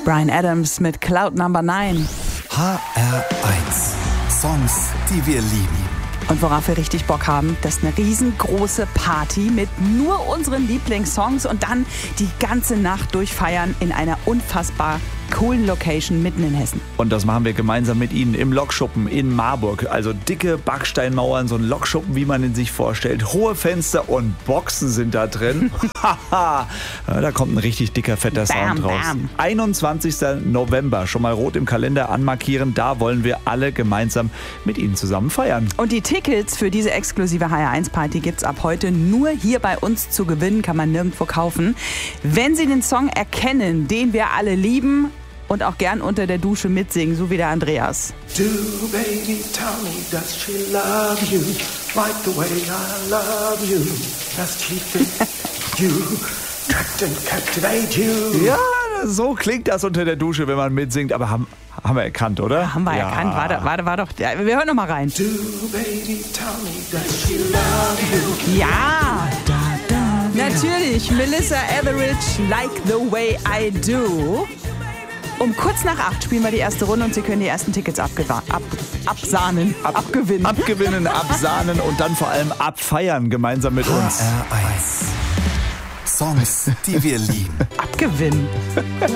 Bryan Adams mit Cloud Number 9. HR1. Songs, die wir lieben. Und worauf wir richtig Bock haben, das ist eine riesengroße Party mit nur unseren Lieblingssongs und dann die ganze Nacht durchfeiern in einer unfassbar coolen Location mitten in Hessen. Und das machen wir gemeinsam mit Ihnen im Lokschuppen in Marburg. Also dicke Backsteinmauern, so ein Lokschuppen, wie man ihn sich vorstellt. Hohe Fenster und Boxen sind da drin. Ja, da kommt ein richtig dicker, fetter Sound raus. 21. November, schon mal rot im Kalender anmarkieren. Da wollen wir alle gemeinsam mit Ihnen zusammen feiern. Und die Tickets für diese exklusive HR1-Party gibt's ab heute nur hier bei uns zu gewinnen, kann man nirgendwo kaufen. Wenn Sie den Song erkennen, den wir alle lieben, und auch gern unter der Dusche mitsingen, so wie der Andreas. Do baby tell me, does she love you like the way I love you? Does she think you trapped and captivate you? Ja, so klingt das unter der Dusche, wenn man mitsingt. Aber haben wir erkannt, oder? Ja, haben wir erkannt. War doch. Ja, wir hören noch mal rein. Do baby tell me, does she love you? Ja, natürlich. Melissa Etheridge, Like the Way I Do. Um kurz nach 8 spielen wir die erste Runde und Sie können die ersten Tickets abgewinnen. Abgewinnen, absahnen und dann vor allem abfeiern gemeinsam mit uns. HR1. Songs, die wir lieben. Abgewinnen.